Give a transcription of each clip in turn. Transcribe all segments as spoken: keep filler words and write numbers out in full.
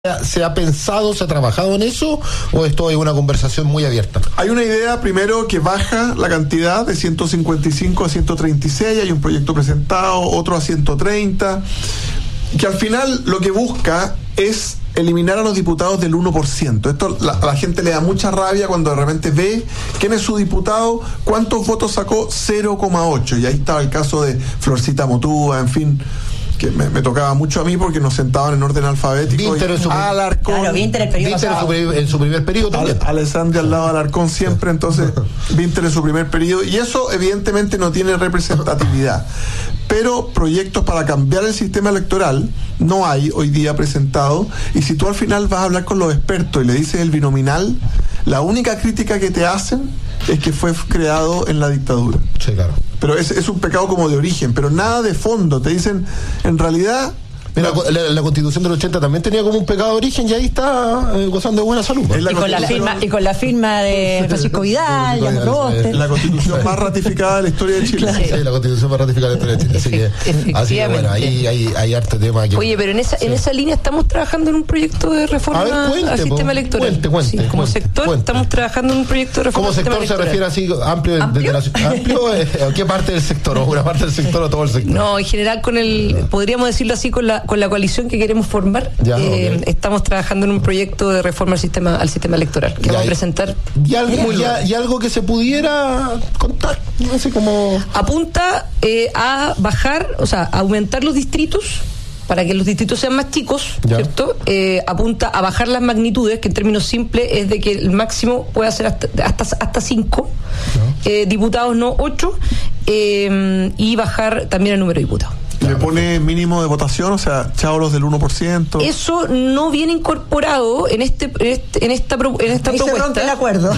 ¿Se ha pensado, se ha trabajado en eso o esto es una conversación muy abierta? Hay una idea primero que baja la cantidad de ciento cincuenta y cinco a ciento treinta y seis, hay un proyecto presentado, otro a ciento treinta, que al final lo que busca es eliminar a los diputados del uno por ciento. Esto la, a la gente le da mucha rabia cuando de repente ve quién es su diputado, cuántos votos sacó, cero coma ocho, y ahí estaba el caso de Florcita Motúa, en fin, que me, me tocaba mucho a mí porque nos sentaban en orden alfabético. Vinter en su, Alarcón, claro, Vinter el periodo Vinter en su, primer, en su primer periodo también. Al, Alessandria al lado de Alarcón siempre, entonces Vinter en su primer periodo, y eso evidentemente no tiene representatividad. Pero proyectos para cambiar el sistema electoral no hay hoy día presentado, y si tú al final vas a hablar con los expertos y le dices el binominal, la única crítica que te hacen es que fue creado en la dictadura. Sí, claro. Pero es, es un pecado como de origen, pero nada de fondo. Te dicen, en realidad... Mira, la, la Constitución del ochenta también tenía como un pecado de origen y ahí está eh, gozando de buena salud. Y con, la firma, y con la firma de Francisco Vidal, ya no robaste. La Constitución más ratificada de la historia de Chile. Sí, sí, la Constitución más ratificada de la historia de Chile. Así que, así que bueno, ahí hay, hay harto tema. Que, Oye, pero en esa, sí. en esa línea estamos trabajando en un proyecto de reforma ver, cuente, al sistema po, electoral. Cuente, cuente, sí, como cuente, sector cuente. estamos trabajando en un proyecto de reforma al sistema electoral. ¿Cómo sector se refiere así amplio? ¿Amplio? Desde la, ¿amplio eh, ¿Qué parte del sector? ¿O una parte del sector o todo el sector? No, en general con el, no. podríamos decirlo así, con la, con la coalición que queremos formar, ya, eh, okay. estamos trabajando en un proyecto de reforma al sistema al sistema electoral que ya, vamos a presentar. ¿Y algo, ya, y algo que se pudiera contar? No sé cómo... Apunta eh, a bajar, o sea, a aumentar los distritos para que los distritos sean más chicos, ya. ¿cierto? Eh, apunta a bajar las magnitudes, que en términos simples es de que el máximo pueda ser hasta hasta, hasta cinco no. eh, diputados, no ocho, eh, y bajar también el número de diputados. ¿Le pone mínimo de votación? O sea, chao los del uno por ciento. Eso no viene incorporado en este en, este, en esta, pro, en esta Ahí propuesta. Se rompe el acuerdo.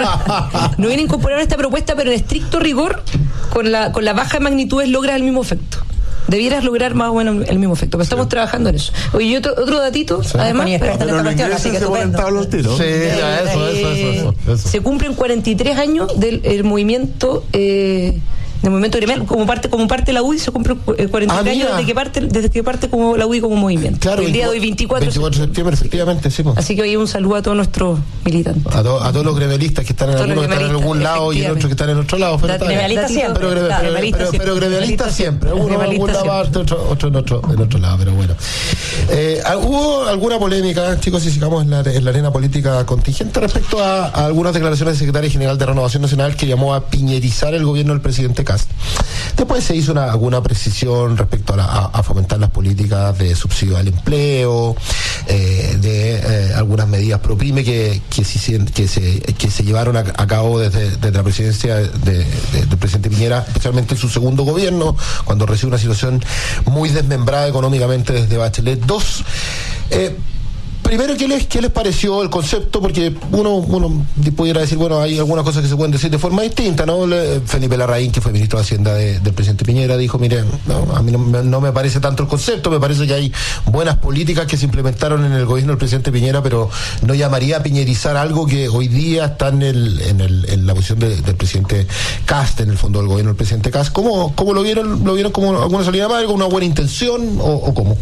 No viene incorporado en esta propuesta, pero en estricto rigor, con la, con la baja de magnitudes logras el mismo efecto. Debieras lograr más o menos el mismo efecto, pero estamos sí. trabajando en eso. Oye, y otro, otro datito, sí. además, pero, pero en cuestión, así que se ponen tabla al tiro. Sí, ya, eso, eso, eso, eso, eso. Se cumplen cuarenta y tres años del el movimiento eh, del movimiento gremial, como parte como parte de la U I se cumple eh, cuarenta y tres ah, años desde que parte desde que parte como la U I como movimiento. Claro, el día de hoy veinticuatro de septiembre, efectivamente, sí. Así que hoy un saludo a todos nuestros militantes. A, to, a todos los gremialistas que están en algunos que están en algún lado y otros que están en otro lado. Pero gremialistas siempre. Pero, pero, pero, pero, pero gremialistas siempre. Uno en algún lado, otro, otro en otro, en otro lado, pero bueno. Eh, ¿Hubo alguna polémica, chicos, si sigamos en la, en la arena política contingente respecto a, a algunas declaraciones del secretario general de Renovación Nacional que llamó a piñerizar el gobierno del presidente Kast? Después se hizo una, alguna precisión respecto a, la, a, a fomentar las políticas de subsidio al empleo, eh, de eh, algunas medidas pro pyme que, que, si, que, se, que se llevaron a, a cabo desde, desde la presidencia de, de, del presidente Piñera, especialmente en su segundo gobierno, cuando recibe una situación muy desmembrada económicamente desde Bachelet dos. Eh, Primero, ¿qué les, ¿qué les pareció el concepto? Porque uno, uno pudiera decir, bueno, hay algunas cosas que se pueden decir de forma distinta, ¿no? Le, Felipe Larraín, que fue ministro de Hacienda de, del presidente Piñera, dijo, miren, no, a mí no, no me parece tanto el concepto, me parece que hay buenas políticas que se implementaron en el gobierno del presidente Piñera, pero no llamaría a piñerizar algo que hoy día está en, el, en, el, en la posición de, del presidente Kast, en el fondo del gobierno del presidente Kast. ¿Cómo, cómo lo vieron? ¿Lo vieron como alguna salida más, con una buena intención o, o cómo?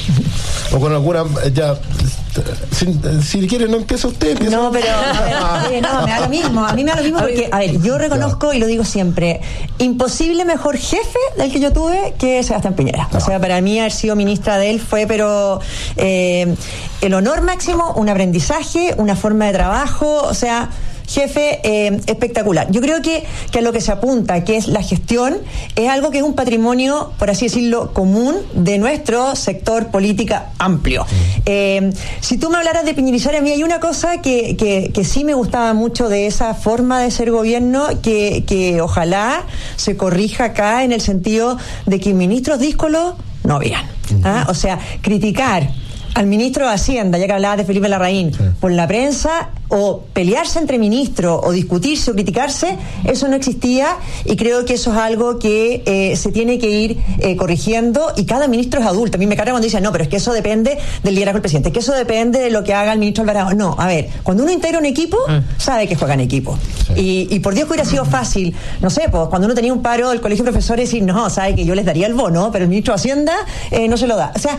O con alguna, ya... Si, si quiere no empieza usted empieza. No, pero a ver, no, me da lo mismo, a mí me da lo mismo porque, a ver, yo reconozco y lo digo siempre, imposible mejor jefe del que yo tuve que Sebastián Piñera. No. O sea, para mí haber sido ministra de él fue, pero eh, el honor máximo, un aprendizaje, una forma de trabajo, o sea, jefe eh, espectacular. Yo creo que, que a lo que se apunta, que es la gestión, es algo que es un patrimonio, por así decirlo, común de nuestro sector política amplio. Mm. Eh, si tú me hablaras de piñerizar, a mí hay una cosa que, que, que sí me gustaba mucho de esa forma de ser gobierno, que, que ojalá se corrija acá en el sentido de que ministros díscolos no habían. Mm. ¿Ah? O sea, criticar al ministro de Hacienda, ya que hablaba de Felipe Larraín, sí. por la prensa, o pelearse entre ministros, o discutirse o criticarse, eso no existía, y creo que eso es algo que eh, se tiene que ir eh, corrigiendo, y cada ministro es adulto. A mí me carga cuando dicen, no, pero es que eso depende del liderazgo del presidente, que eso depende de lo que haga el ministro Alvarado. No, a ver, cuando uno integra un equipo, mm. sabe que juega en equipo. Sí. Y, y por Dios que hubiera sido fácil, no sé, pues cuando uno tenía un paro del colegio de profesores, decir, no, sabe que yo les daría el bono, pero el ministro de Hacienda eh, no se lo da. O sea,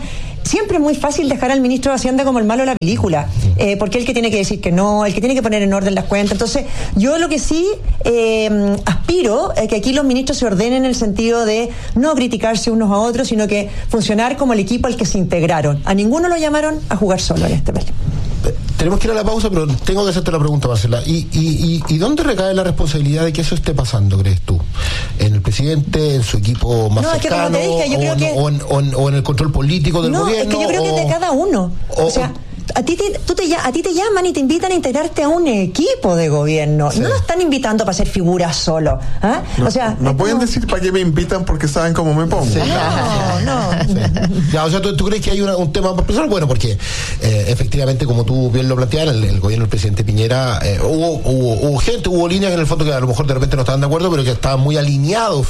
siempre es muy fácil dejar al ministro de Hacienda como el malo de la película, eh, porque él que tiene que decir que no, el que tiene que poner en orden las cuentas. Entonces, yo lo que sí eh, aspiro es que aquí los ministros se ordenen en el sentido de no criticarse unos a otros, sino que funcionar como el equipo al que se integraron. A ninguno lo llamaron a jugar solo en este pelín. Tenemos que ir a la pausa, pero tengo que hacerte la pregunta, Marcela. ¿Y, y, y, y dónde recae la responsabilidad de que eso esté pasando, crees tú? ¿En el presidente, en su equipo más no, cercano, es que como te dije, yo o, creo en, que... o, en, o, en, o en el control político del no, gobierno? No, es que yo creo o, que es de cada uno. O, o sea... A ti, te, tú te, a ti te llaman y te invitan a integrarte a un equipo de gobierno. Sí. No nos están invitando para ser figuras solo. ¿Ah? No, o sea, no pueden como... decir para qué me invitan porque saben cómo me pongo. Sí. No, no. Sí. Ya, o sea, ¿tú, ¿tú crees que hay una, un tema más personal? Bueno, porque eh, efectivamente, como tú bien lo planteabas, el, el gobierno del presidente Piñera, eh, hubo, hubo, hubo gente, hubo líneas en el fondo que a lo mejor de repente no estaban de acuerdo, pero que estaban muy alineados